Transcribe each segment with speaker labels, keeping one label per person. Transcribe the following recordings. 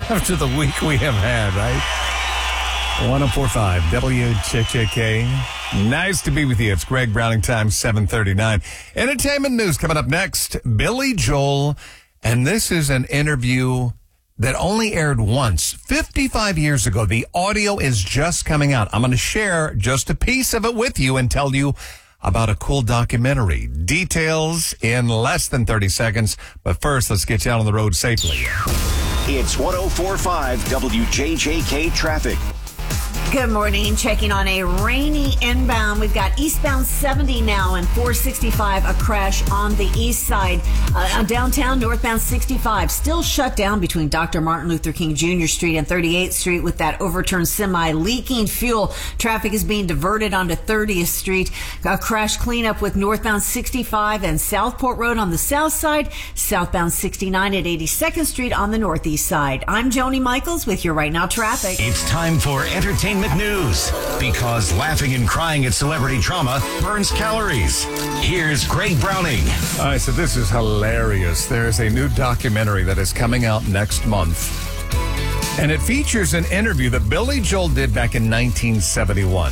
Speaker 1: after the week we have had, right? 104.5 WJJK. Nice to be with you. It's Greg Browning time, 7:39. Entertainment news coming up next. Billy Joel, and this is an interview that only aired once, 55 years ago. The audio is just coming out. I'm going to share just a piece of it with you and tell you about a cool documentary. Details in less than 30 seconds. But first, let's get you out on the road safely.
Speaker 2: It's 104.5 WJJK traffic.
Speaker 3: Good morning. Checking on a rainy inbound. We've got eastbound 70 now and 465, a crash on the east side. Downtown, northbound 65, still shut down between Dr. Martin Luther King Jr. Street and 38th Street with that overturned semi leaking fuel. Traffic is being diverted onto 30th Street. A crash cleanup with northbound 65 and Southport Road on the south side. Southbound 69 at 82nd Street on the northeast side. I'm Joni Michaels with your Right Now traffic.
Speaker 2: It's time for entertainment news, because laughing and crying at celebrity drama burns calories. Here's Greg Browning.
Speaker 1: All right, so this is hilarious. There's a new documentary that is coming out next month, and it features an interview that Billy Joel did back in 1971.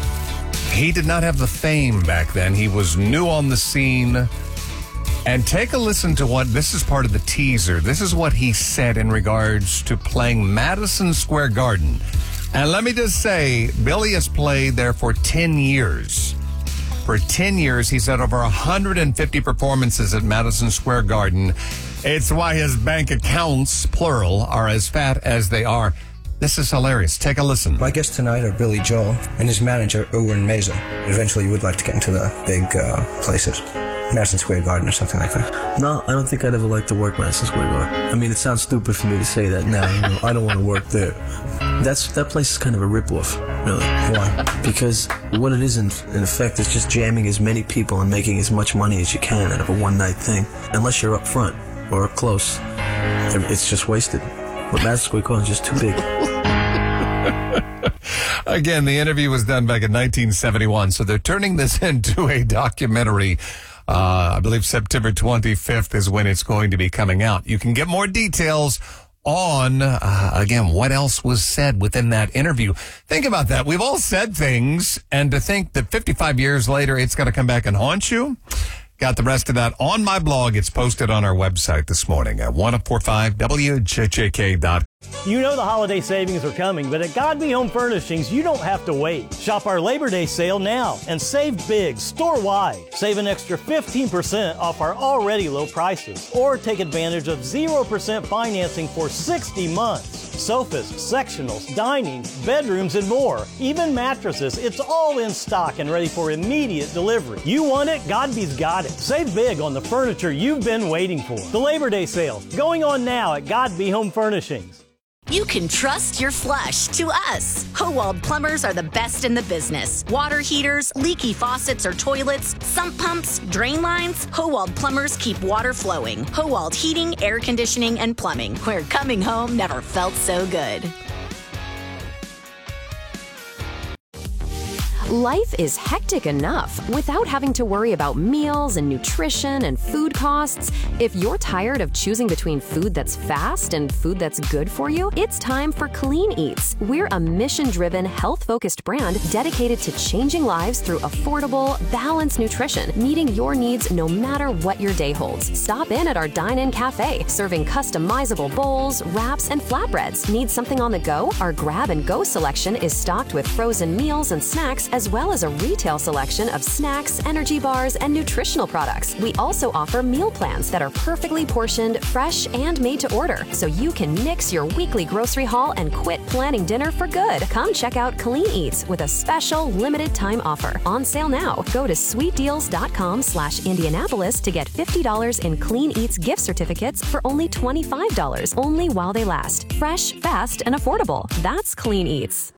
Speaker 1: He did not have the fame back then. He was new on the scene. And take a listen to what, this is part of the teaser. This is what he said in regards to playing Madison Square Garden. And let me just say, Billy has played there for 10 years. For 10 years, he's had over 150 performances at Madison Square Garden. It's why his bank accounts, plural, are as fat as they are. This is hilarious. Take a listen.
Speaker 4: My guests tonight are Billy Joel and his manager, Erwin Meza. Eventually, you would like to get into the big places. Madison Square Garden or something like that.
Speaker 5: No, I don't think I'd ever like to work Madison Square Garden. I mean, it sounds stupid for me to say that now. I don't want to work there. That place is kind of a ripoff, really.
Speaker 4: Why?
Speaker 5: Because what it is, in effect, is just jamming as many people and making as much money as you can out of a one-night thing. Unless you're up front or up close, it's just wasted. But Madison Square Garden is just too big.
Speaker 1: Again, the interview was done back in 1971, so they're turning this into a documentary. I believe September 25th is when it's going to be coming out. You can get more details on, again, what else was said within that interview. Think about that. We've all said things, and to think that 55 years later, it's going to come back and haunt you. Got the rest of that on my blog. It's posted on our website this morning at 1045WJJK.com.
Speaker 6: You know the holiday savings are coming, but at God Be Home Furnishings, you don't have to wait. Shop our Labor Day sale now and save big store-wide. Save an extra 15% off our already low prices, or take advantage of 0% financing for 60 months. Sofas, sectionals, dining, bedrooms, and more. Even mattresses, it's all in stock and ready for immediate delivery. You want it? Godby's got it. Save big on the furniture you've been waiting for. The Labor Day sale, going on now at God Be Home Furnishings.
Speaker 7: You can trust your flush to us. Howald Plumbers are the best in the business. Water heaters, leaky faucets or toilets, sump pumps, drain lines. Howald Plumbers keep water flowing. Howald Heating, Air Conditioning, and Plumbing, where coming home never felt so good.
Speaker 8: Life is hectic enough without having to worry about meals and nutrition and food costs. If you're tired of choosing between food that's fast and food that's good for you, it's time for Clean Eats. We're a mission-driven, health-focused brand dedicated to changing lives through affordable, balanced nutrition, meeting your needs no matter what your day holds. Stop in at our dine-in cafe, serving customizable bowls, wraps, and flatbreads. Need something on the go? Our grab-and-go selection is stocked with frozen meals and snacks, as well as a retail selection of snacks, energy bars, and nutritional products. We also offer meal plans that are perfectly portioned, fresh, and made to order, so you can mix your weekly grocery haul and quit planning dinner for good. Come check out Clean Eats with a special limited time offer. On sale now. Go to sweetdeals.com/Indianapolis to get $50 in Clean Eats gift certificates for only $25, only while they last. Fresh, fast, and affordable. That's Clean Eats.